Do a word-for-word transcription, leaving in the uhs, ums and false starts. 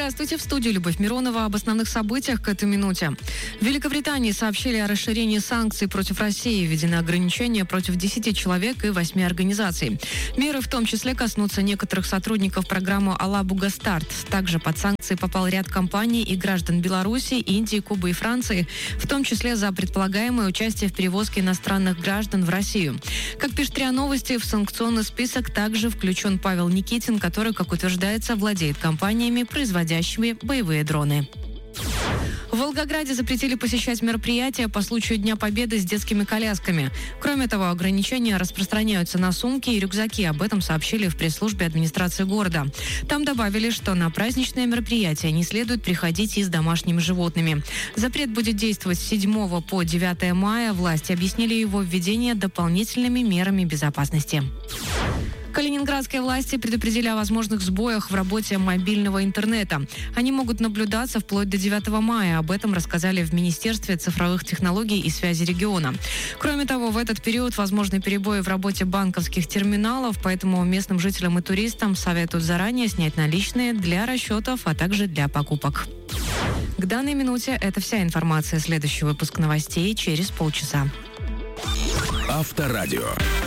Здравствуйте, в студии Любовь Миронова. Об основных событиях к этой минуте. В Великобритании сообщили о расширении санкций против России. Введены ограничения против десяти человек и восьми организаций. Меры в том числе коснутся некоторых сотрудников программы «Алабуга Старт». Также под санкции попал ряд компаний и граждан Беларуси, Индии, Кубы и Франции, в том числе за предполагаемое участие в перевозке иностранных граждан в Россию. Как пишет РИА Новости, в санкционный список также включен Павел Никитин, который, как утверждается, владеет компаниями, производящими боевые дроны. В Волгограде запретили посещать мероприятия по случаю Дня Победы с детскими колясками. Кроме того, ограничения распространяются на сумки и рюкзаки. Об этом сообщили в пресс-службе администрации города. Там добавили, что на праздничные мероприятия не следует приходить и с домашними животными. Запрет будет действовать с седьмого по девятое мая. Власти объяснили его введение дополнительными мерами безопасности. Калининградские власти предупредили о возможных сбоях в работе мобильного интернета. Они могут наблюдаться вплоть до девятого мая. Об этом рассказали в Министерстве цифровых технологий и связи региона. Кроме того, в этот период возможны перебои в работе банковских терминалов, поэтому местным жителям и туристам советуют заранее снять наличные для расчетов, а также для покупок. К данной минуте это вся информация. Следующий выпуск новостей через полчаса. Авторадио.